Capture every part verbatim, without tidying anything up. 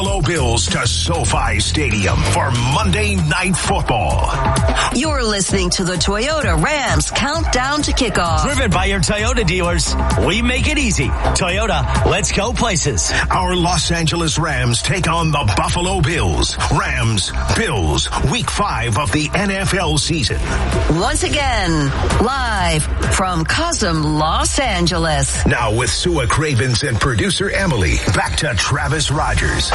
Buffalo Bills to SoFi Stadium for Monday Night Football. You're listening to the Toyota Rams Countdown to Kickoff. Driven by your Toyota dealers. We make it easy. Toyota, let's go places. Our Los Angeles Rams take on the Buffalo Bills. Rams, Bills, week five of the N F L season. Once again, live from Cosm, Los Angeles. Now with Sua Cravens and producer Emily, back to Travis Rogers.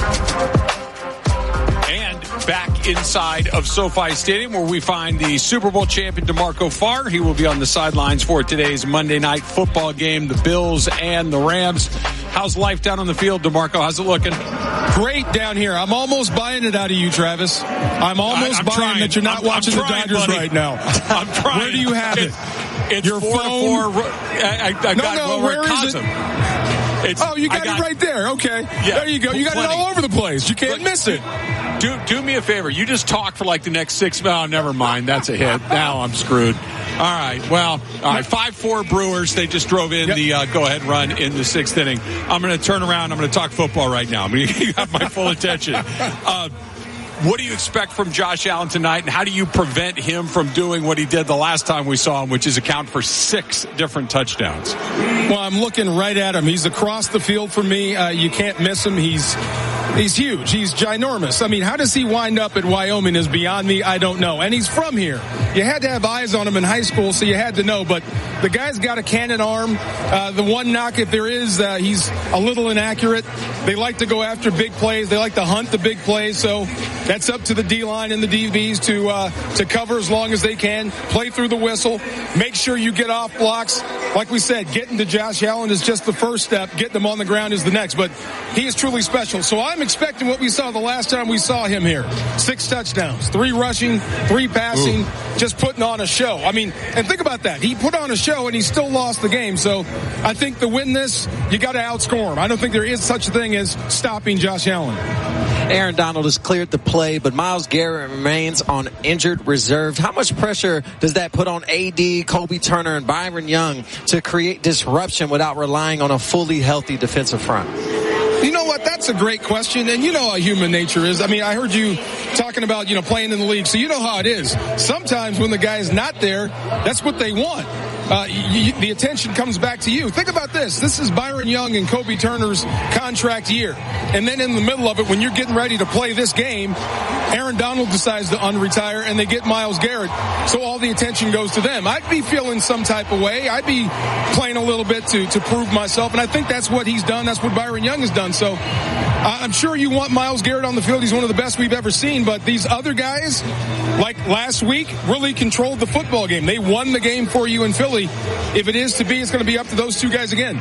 And back inside of SoFi Stadium where we find the Super Bowl champion DeMarco Farr. He will be on the sidelines for today's Monday Night Football game, the Bills and the Rams. How's life down on the field, DeMarco? How's it looking? Great down here. I'm almost buying it out of you, Travis. I'm almost I, I'm buying trying. that you're not I'm, watching I'm trying, the Dodgers buddy. right now. I'm trying. Where do you have it? it? It's Your four phone? To four. I, I, I no, got no, where is it? It's, oh, you got, got it right there. Okay. Yeah, there you go. You got plenty. It all over the place. You can't miss it. Do do me a favor. You just talk for like the next six minutes. Oh, never mind. That's a hit. Now I'm screwed. All right. Well, all right. five four Brewers. They just drove in yep. the uh, go-ahead run in the sixth inning. I'm going to turn around. I'm going to talk football right now. I mean, you have my full attention. Uh, What do you expect from Josh Allen tonight, and how do you prevent him from doing what he did the last time we saw him, which is account for six different touchdowns? Well, I'm looking right at him. He's across the field for me. Uh, you can't miss him. He's he's huge. He's ginormous. I mean, how does he wind up at Wyoming is beyond me. I don't know. And he's from here. You had to have eyes on him in high school, so you had to know. But the guy's got a cannon arm. Uh, the one knock, if there is, uh, he's a little inaccurate. They like to go after big plays. They like to hunt the big plays. So that's up to the D-line and the D Bs to uh, to cover as long as they can. Play through the whistle. Make sure you get off blocks. Like we said, getting to Josh Allen is just the first step. Getting him on the ground is the next. But he is truly special. So I'm expecting what we saw the last time we saw him here. Six touchdowns, three rushing, three passing, Ooh. just putting on a show. I mean, and think about that. He put on a show and he still lost the game. So I think to win this, you got to outscore him. I don't think there is such a thing as stopping Josh Allen. Aaron Donald has cleared the play, but Myles Garrett remains on injured reserve. How much pressure does that put on A D, Kobe Turner, and Byron Young to create disruption without relying on a fully healthy defensive front? You know what? That's a great question. And you know how human nature is. I mean, I heard you talking about, you know, playing in the league. So you know how it is. Sometimes when the guy's not there, that's what they want. Uh, you, the attention comes back to you. Think about this. This is Byron Young and Kobe Turner's contract year. And then in the middle of it, when you're getting ready to play this game, Aaron Donald decides to unretire and they get Myles Garrett. So all the attention goes to them. I'd be feeling some type of way. I'd be playing a little bit to, to prove myself. And I think that's what he's done. That's what Byron Young has done. So uh, I'm sure you want Myles Garrett on the field. He's one of the best we've ever seen. But these other guys, like last week, really controlled the football game. They won the game for you in Philly. If it is to be, it's going to be up to those two guys again.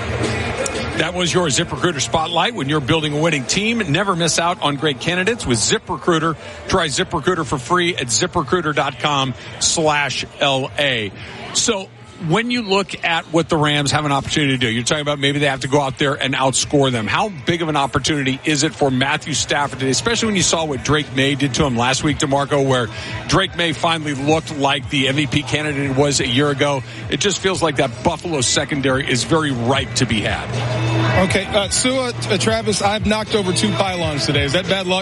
That was your ZipRecruiter Spotlight. When you're building a winning team, never miss out on great candidates with ZipRecruiter. Try ZipRecruiter for free at ZipRecruiter.com slash LA. So when you look at what the Rams have an opportunity to do, you're talking about maybe they have to go out there and outscore them. How big of an opportunity is it for Matthew Stafford today, especially when you saw what Drake May did to him last week, DeMarco, where Drake May finally looked like the M V P candidate he was a year ago? It just feels like that Buffalo secondary is very ripe to be had. Okay, uh, Sua, uh, Travis, I've knocked over two pylons today. Is that bad luck?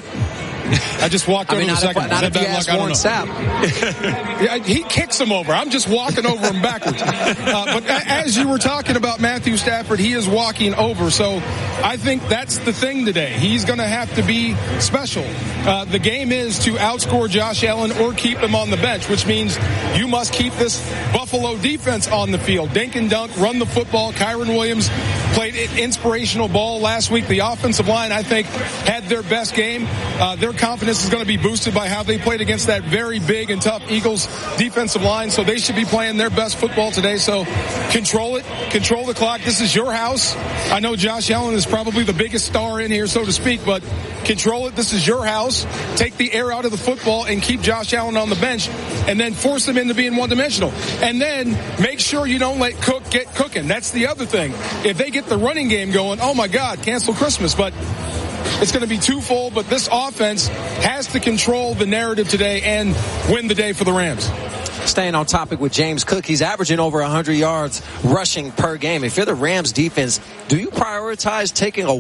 I just walked I over mean, the second. If, not if you ask Warren Sapp. Yeah, he kicks him over. I'm just walking over him backwards. Uh, but as you were talking about Matthew Stafford, he is walking over. So I think that's the thing today. He's going to have to be special. Uh, the game is to outscore Josh Allen or keep him on the bench, which means you must keep this Buffalo defense on the field. Dink and dunk, run the football. Kyron Williams played inspirational ball last week. The offensive line, I think, had their best game. Uh, their confidence is going to be boosted by how they played against that very big and tough Eagles defensive line. So they should be playing their best football today. So control it, control the clock. This is your house. I know Josh Allen is probably the biggest star in here, so to speak, but control it. This is your house. Take the air out of the football and keep Josh Allen on the bench and then force him into being one-dimensional. And then make sure you don't let Cook get cooking. That's the other thing. If they get the running game going, oh, my God, cancel Christmas. But it's going to be twofold, but this offense has to control the narrative today and win the day for the Rams. Staying on topic with James Cook, he's averaging over one hundred yards rushing per game. If you're the Rams defense, do you prioritize taking a